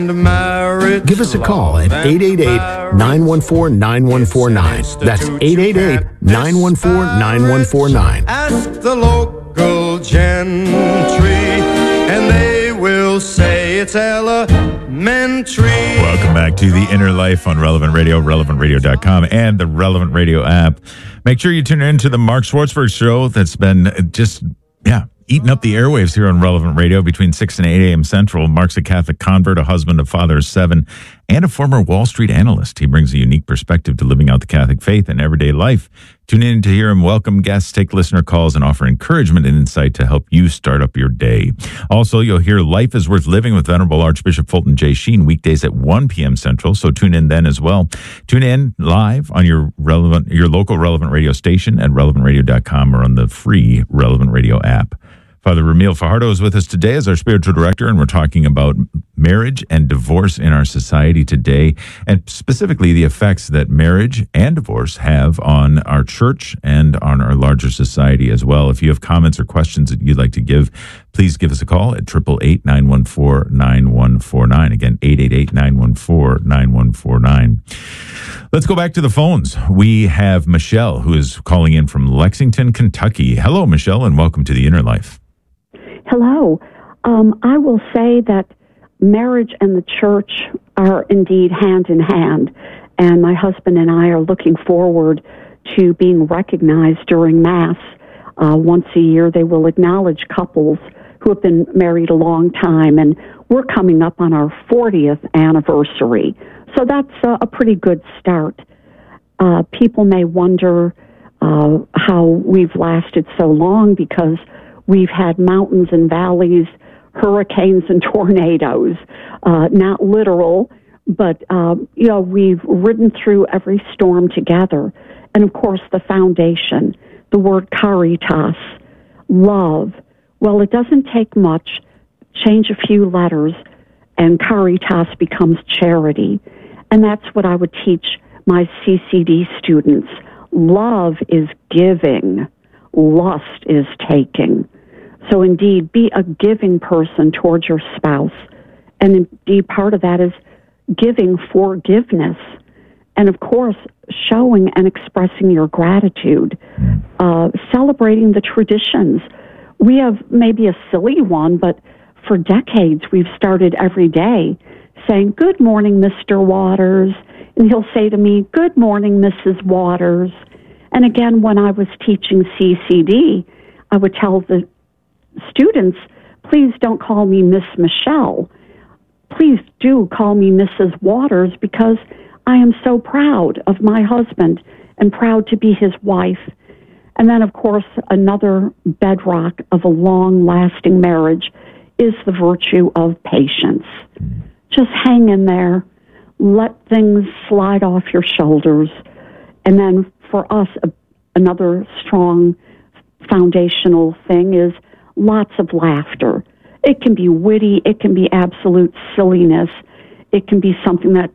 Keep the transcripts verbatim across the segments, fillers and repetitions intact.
Give us a call at eight eight eight, nine one four, nine one four nine. That's eight eight eight, nine one four, nine one four nine. Ask the local gentry, and they will say it's elementary. Welcome back to The Inner Life on Relevant Radio, relevant radio dot com, and the Relevant Radio app. Make sure you tune in to the Mark Schwartzberg Show that's been just, yeah, eating up the airwaves here on Relevant Radio between six and eight a.m. Central. Mark's a Catholic convert, a husband, a father of seven, and a former Wall Street analyst. He brings a unique perspective to living out the Catholic faith in everyday life. Tune in to hear him welcome guests, take listener calls, and offer encouragement and insight to help you start up your day. Also, you'll hear Life is Worth Living with Venerable Archbishop Fulton J. Sheen weekdays at one p.m. Central, so tune in then as well. Tune in live on your relevant, your local Relevant Radio station at relevant radio dot com or on the free Relevant Radio app. Father Ramil Fajardo is with us today as our spiritual director, and we're talking about marriage and divorce in our society today, and specifically the effects that marriage and divorce have on our church and on our larger society as well. If you have comments or questions that you'd like to give, please give us a call at eight eight eight, nine one four, nine one four nine. Again, eight eight eight, nine one four, nine one four nine. Let's go back to the phones. We have Michelle, who is calling in from Lexington, Kentucky. Hello, Michelle, and welcome to The Inner Life. Hello. Um, I will say that marriage and the church are indeed hand in hand, and my husband and I are looking forward to being recognized during Mass. Uh, once a year, they will acknowledge couples who have been married a long time, and we're coming up on our fortieth anniversary. So that's uh, a pretty good start. Uh, people may wonder uh, how we've lasted so long because we've had mountains and valleys, hurricanes and tornadoes, uh, not literal, but, uh, you know, we've ridden through every storm together. And, of course, the foundation, the word caritas, love. Well, it doesn't take much. Change a few letters, and caritas becomes charity. And that's what I would teach my C C D students. Love is giving. Lust is taking. So indeed, be a giving person towards your spouse. And indeed, part of that is giving forgiveness. And of course, showing and expressing your gratitude, uh, celebrating the traditions. We have maybe a silly one, but for decades, we've started every day saying, "Good morning, Mister Waters." And he'll say to me, "Good morning, Missus Waters." And again, when I was teaching C C D, I would tell the students, please don't call me Miss Michelle. Please do call me Missus Waters, because I am so proud of my husband and proud to be his wife. And then, of course, another bedrock of a long-lasting marriage is the virtue of patience. Just hang in there. Let things slide off your shoulders. And then for us, a, another strong foundational thing is lots of laughter. It can be witty. It can be absolute silliness. It can be something that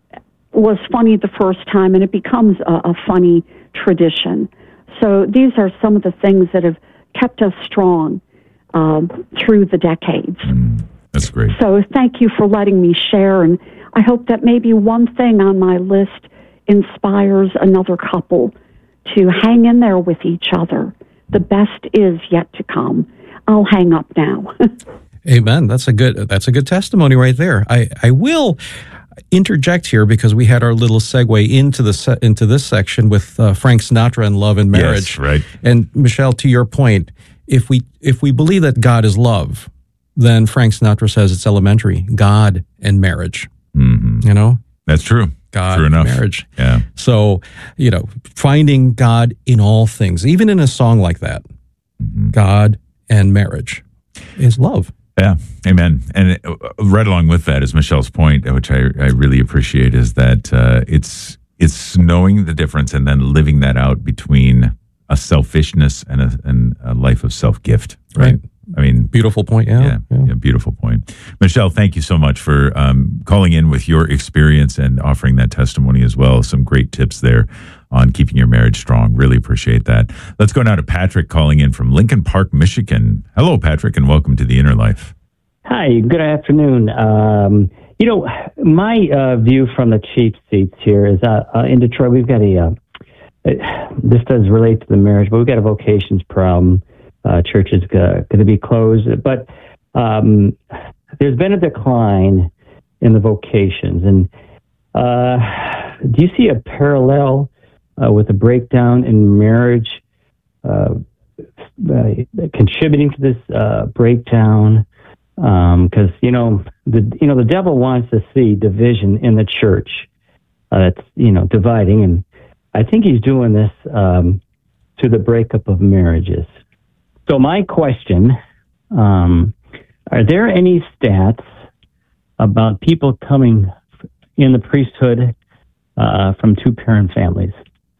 was funny the first time, and it becomes a, a funny tradition. So these are some of the things that have kept us strong um, through the decades. Mm, that's great. So thank you for letting me share, and I hope that maybe one thing on my list inspires another couple to hang in there with each other. The best is yet to come. I'll hang up now. Amen. That's a good that's a good testimony right there. I, I will interject here because we had our little segue into the se- into this section with uh, Frank Sinatra and love and marriage. Yes, right. And Michelle, to your point, if we if we believe that God is love, then Frank Sinatra says it's elementary, God and marriage. Mm-hmm. You know? That's true. God true and enough. marriage. Yeah. So, you know, finding God in all things, even in a song like that, mm-hmm. God and marriage is love. Yeah, amen. And uh, right along with that is Michelle's point, which I, I really appreciate, is that uh, it's it's knowing the difference and then living that out between a selfishness and a, and a life of self-gift, right? right? I mean, beautiful point. Yeah, yeah, yeah. yeah, beautiful point. Michelle, thank you so much for um, calling in with your experience and offering that testimony as well. Some great tips there on keeping your marriage strong. Really appreciate that. Let's go now to Patrick calling in from Lincoln Park, Michigan. Hello, Patrick, and welcome to The Inner Life. Hi, good afternoon. Um, You know, my uh, view from the cheap seats here is uh, uh, in Detroit, we've got a, uh, this does relate to the marriage, but we've got a vocations problem. Uh, church is uh, going to be closed, but um, there's been a decline in the vocations. And uh, do you see a parallel uh, with a breakdown in marriage uh, uh, contributing to this uh, breakdown? Because um, you know the you know the devil wants to see division in the church. Uh, that's you know dividing, and I think he's doing this um, to the breakup of marriages. So my question: um, are there any stats about people coming in the priesthood uh, from two-parent families?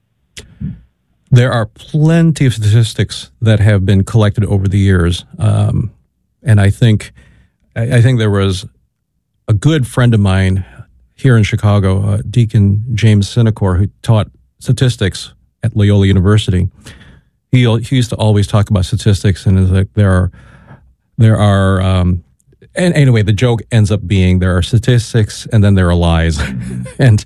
There are plenty of statistics that have been collected over the years, um, and I think. I think there was a good friend of mine here in Chicago, uh, Deacon James Sinecor, who taught statistics at Loyola University. He, he used to always talk about statistics, and is like there are there are um, and anyway, the joke ends up being there are statistics and then there are lies, and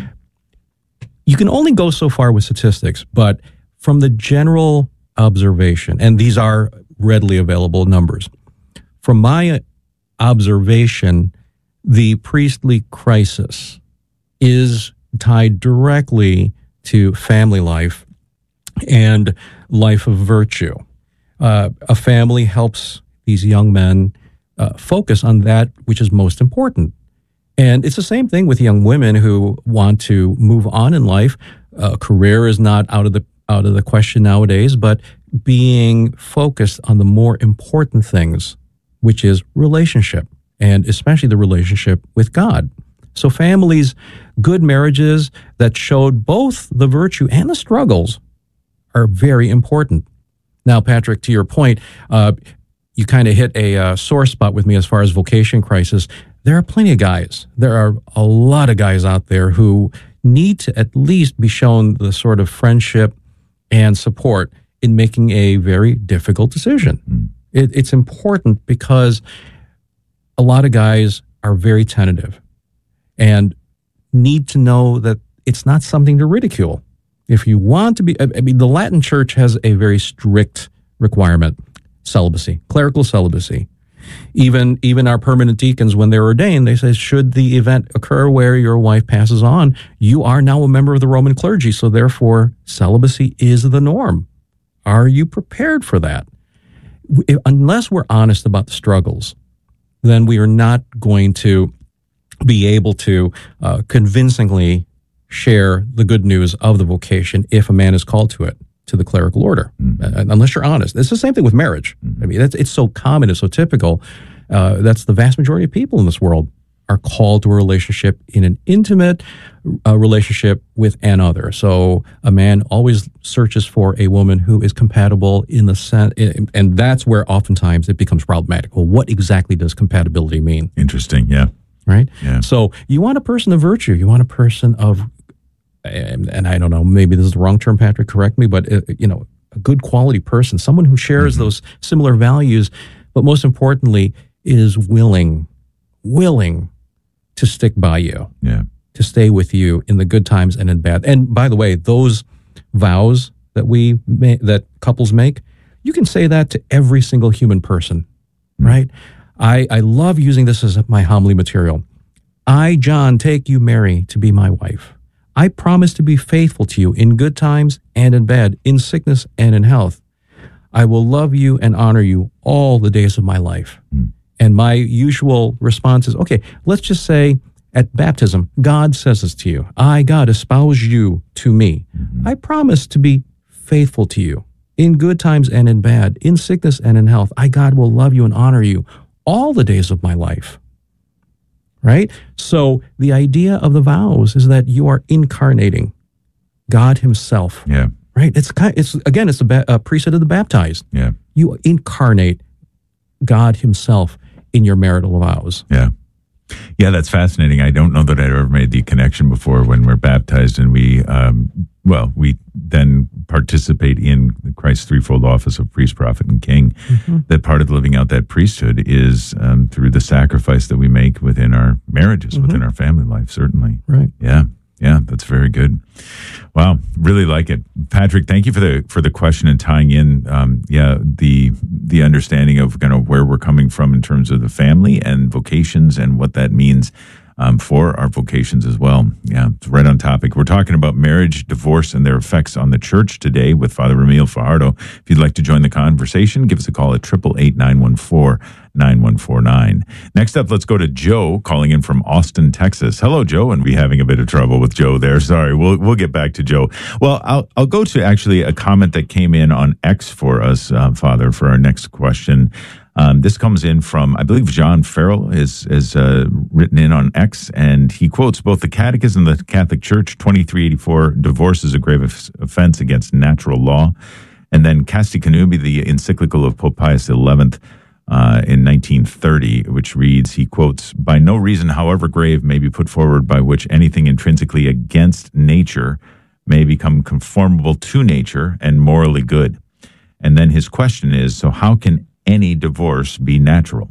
you can only go so far with statistics. But from the general observation, and these are readily available numbers, from my observation, the priestly crisis is tied directly to family life and life of virtue. Uh, a family helps these young men uh, focus on that which is most important. And it's the same thing with young women who want to move on in life. Uh, career is not out of the out of the question nowadays, but being focused on the more important things, which is relationship, and especially the relationship with God. So families, good marriages that showed both the virtue and the struggles are very important. Now, Patrick, to your point, uh, you kind of hit a uh, sore spot with me as far as vocation crisis. There are plenty of guys. There are a lot of guys out there who need to at least be shown the sort of friendship and support in making a very difficult decision. Mm. It, it's important because a lot of guys are very tentative and need to know that it's not something to ridicule. If you want to be, I mean, the Latin Church has a very strict requirement, celibacy, clerical celibacy. Even even our permanent deacons, when they're ordained, they say, should the event occur where your wife passes on, you are now a member of the Roman clergy, so therefore celibacy is the norm. Are you prepared for that? Unless we're honest about the struggles, then we are not going to be able to uh, convincingly share the good news of the vocation if a man is called to it, to the clerical order, mm-hmm. uh, unless you're honest. It's the same thing with marriage. Mm-hmm. I mean, that's, it's so common, it's so typical. Uh, that's the vast majority of people in this world are called to a relationship in an intimate uh, relationship with another. So a man always searches for a woman who is compatible in the sense, and that's where oftentimes it becomes problematic. Well, what exactly does compatibility mean? Interesting, yeah. Right? Yeah. So you want a person of virtue. You want a person of, and, and I don't know, maybe this is the wrong term, Patrick, correct me, but, uh, you know, a good quality person, someone who shares mm-hmm. those similar values, but most importantly, is willing, willing to stick by you, yeah, to stay with you in the good times and in bad. And by the way, those vows that we ma- that couples make, you can say that to every single human person, mm-hmm. right? I, I love using this as my homily material. I, John, take you, Mary, to be my wife. I promise to be faithful to you in good times and in bad, in sickness and in health. I will love you and honor you all the days of my life. Mm. And my usual response is, okay, let's just say at baptism, God says this to you. I, God, espouse you to me. Mm-hmm. I promise to be faithful to you in good times and in bad, in sickness and in health. I, God, will love you and honor you all the days of my life. Right? So the idea of the vows is that you are incarnating God himself. Yeah. Right? It's kind. It's again. It's a, ba- a priesthood of the baptized. Yeah. You incarnate God himself in your marital vows. Yeah. Yeah, that's fascinating. I don't know that I'd ever made the connection before when we're baptized and we, um, well, we then participate in Christ's threefold office of priest, prophet, and king. Mm-hmm. That part of living out that priesthood is um, through the sacrifice that we make within our marriages, mm-hmm. within our family life, certainly. Right. Yeah. Yeah, that's very good. Wow, really like it, Patrick. Thank you for the for the question and tying in, um, yeah, the the understanding of kind of where we're coming from in terms of the family and vocations and what that means um, for our vocations as well. Yeah, it's right on topic. We're talking about marriage, divorce, and their effects on the church today with Father Ramil Fajardo. If you'd like to join the conversation, give us a call at eight eight eight, nine one four, nine one four nine. Next up, let's go to Joe calling in from Austin, Texas. Hello, Joe, and we having a bit of trouble with Joe there. Sorry, we'll we'll get back to Joe. Well, I'll I'll go to actually a comment that came in on X for us, uh, Father, for our next question. Um, this comes in from, I believe, John Farrell is is uh, written in on X, and he quotes both the Catechism of the Catholic Church, twenty-three eighty-four, divorce is a grave offense against natural law, and then Casti Connubii, the encyclical of Pope Pius the eleventh, Uh, in nineteen thirty, which reads, he quotes, by no reason, however grave, may be put forward by which anything intrinsically against nature may become conformable to nature and morally good. And then his question is, so how can any divorce be natural?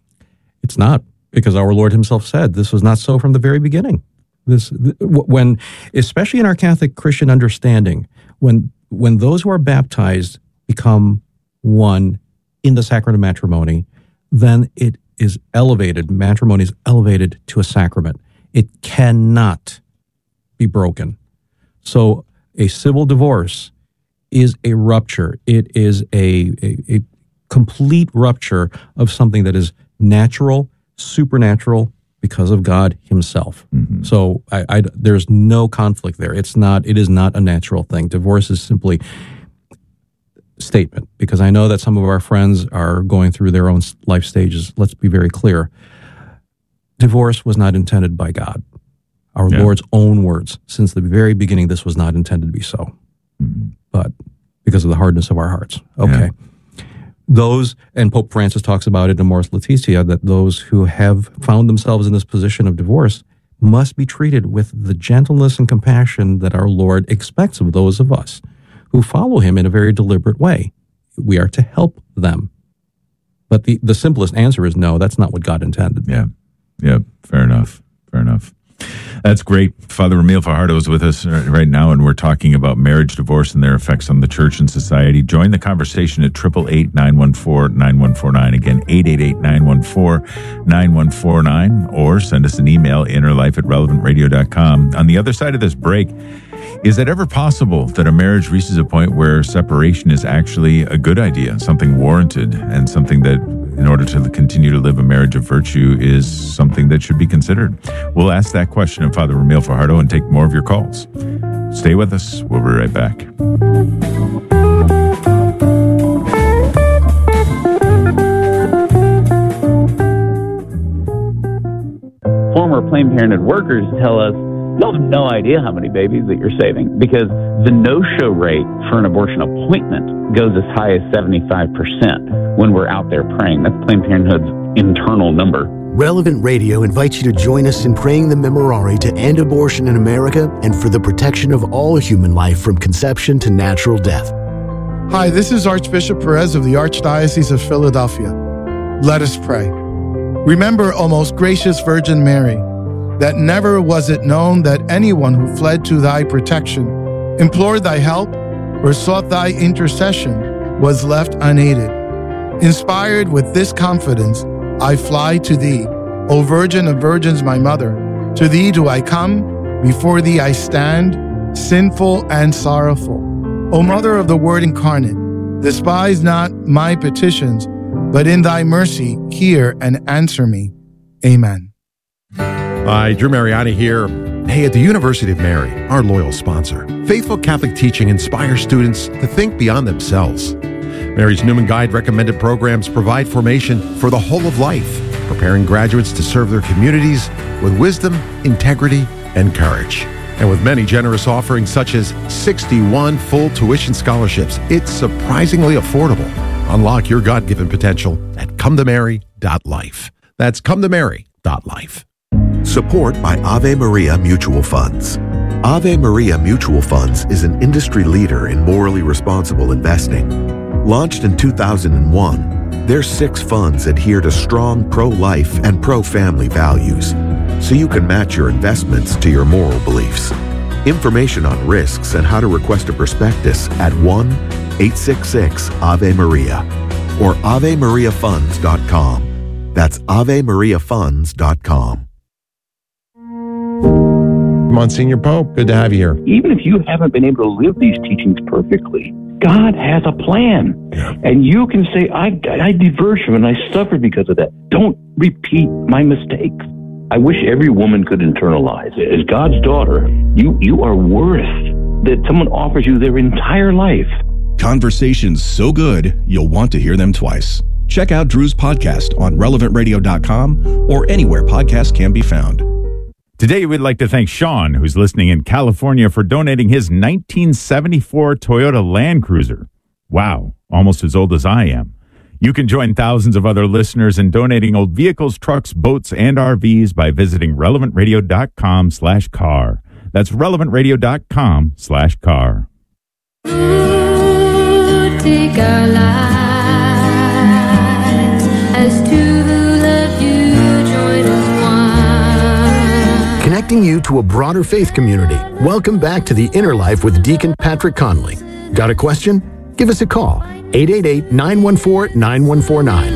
It's not, because our Lord himself said this was not so from the very beginning. This, when, especially in our Catholic Christian understanding, when when those who are baptized become one in the sacrament of matrimony, then it is elevated. Matrimony is elevated to a sacrament. It cannot be broken. So a civil divorce is a rupture. It is a, a, a complete rupture of something that is natural, supernatural, because of God himself. Mm-hmm. So I, I, there's no conflict there. It's not, it is not a natural thing. Divorce is simply statement, because I know that some of our friends are going through their own life stages. Let's be very clear. Divorce was not intended by God. Our yeah. Lord's own words. Since the very beginning, this was not intended to be so. Mm-hmm. But because of the hardness of our hearts. Okay. Yeah. Those, and Pope Francis talks about it in Amoris Laetitia, that those who have found themselves in this position of divorce must be treated with the gentleness and compassion that our Lord expects of those of us who follow him in a very deliberate way. We are to help them. But the, the simplest answer is no, that's not what God intended. Yeah, yeah, fair enough, fair enough. That's great. Father Ramil Fajardo is with us right now, and we're talking about marriage, divorce, and their effects on the church and society. Join the conversation at eight eight eight, nine one four, nine one four nine. Again, eight eight eight, nine one four, nine one four nine, or send us an email, innerlife at relevant radio dot com. On the other side of this break, is it ever possible that a marriage reaches a point where separation is actually a good idea, something warranted, and something that, in order to continue to live a marriage of virtue, is something that should be considered? We'll ask that question of Father Ramil Fajardo and take more of your calls. Stay with us. We'll be right back. Former Planned Parenthood workers tell us, you'll have no idea how many babies that you're saving, because the no-show rate for an abortion appointment goes as high as seventy-five percent when we're out there praying. That's Planned Parenthood's internal number. Relevant Radio invites you to join us in praying the Memorare to end abortion in America and for the protection of all human life from conception to natural death. Hi, this is Archbishop Perez of the Archdiocese of Philadelphia. Let us pray. Remember, O most gracious Virgin Mary, that never was it known that anyone who fled to thy protection, implored thy help, or sought thy intercession was left unaided. Inspired with this confidence, I fly to thee, O Virgin of Virgins, my mother. To thee do I come, before thee I stand, sinful and sorrowful. O Mother of the Word incarnate, despise not my petitions, but in thy mercy hear and answer me. Amen. Hi, Drew Mariani here. Hey, at the University of Mary, our loyal sponsor, faithful Catholic teaching inspires students to think beyond themselves. Mary's Newman Guide recommended programs provide formation for the whole of life, preparing graduates to serve their communities with wisdom, integrity, and courage. And with many generous offerings such as sixty-one full tuition scholarships, it's surprisingly affordable. Unlock your God-given potential at come to mary dot life. That's come to mary dot life. Support by Ave Maria Mutual Funds. Ave Maria Mutual Funds is an industry leader in morally responsible investing. Launched in two thousand one, their six funds adhere to strong pro-life and pro-family values, so you can match your investments to your moral beliefs. Information on risks and how to request a prospectus at one eight six six Ave Maria or ave maria funds dot com. That's ave maria funds dot com. Monsignor Pope, good to have you here. Even if you haven't been able to live these teachings perfectly, God has a plan. Yeah. And you can say, I, I diverged from it and I suffered because of that. Don't repeat my mistakes. I wish every woman could internalize it. As God's daughter, you, you are worth that someone offers you their entire life. Conversations so good, you'll want to hear them twice. Check out Drew's podcast on relevant radio dot com or anywhere podcasts can be found. Today, we'd like to thank Sean, who's listening in California, for donating his nineteen seventy-four Toyota Land Cruiser. Wow, almost as old as I am. You can join thousands of other listeners in donating old vehicles, trucks, boats, and R Vs by visiting relevant radio dot com slash car. That's relevant radio dot com slash car. Ooh, take our lives as two who love you, join us one. Connecting you to a broader faith community. Welcome back to The Inner Life with Deacon Patrick Conley. Got a question? Give us a call. eight eight eight, nine one four, nine one four nine.